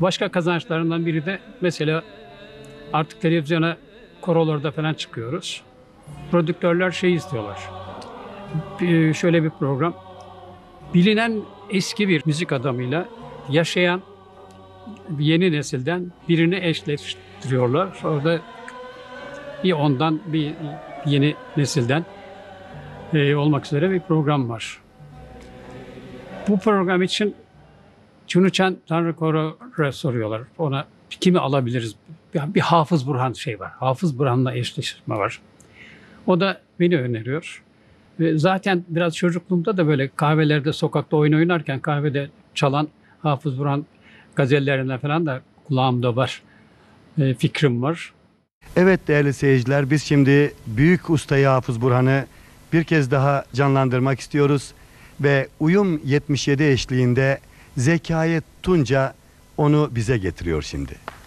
Başka kazançlarından biri de mesela artık televizyona, korolarda falan çıkıyoruz. Prodüktörler şey istiyorlar. Şöyle bir program. Bilinen eski bir müzik adamıyla yaşayan yeni nesilden birini eşleştiriyorlar. Orada bir ondan bir yeni nesilden olmak üzere bir program var. Bu program için Çunuçan Tanrı Koror'a soruyorlar. Ona kimi alabiliriz? Bir Hafız Burhan şey var. Hafız Burhan'la eşleşme var. O da beni öneriyor. Ve zaten biraz çocukluğumda da böyle kahvelerde, sokakta oyun oynarken kahvede çalan Hafız Burhan gazellerinden falan da kulağımda var. Fikrim var. Evet değerli seyirciler, biz şimdi büyük ustayı Hafız Burhan'ı bir kez daha canlandırmak istiyoruz. Ve Uyum 77 eşliğinde Zekai Tunca onu bize getiriyor şimdi.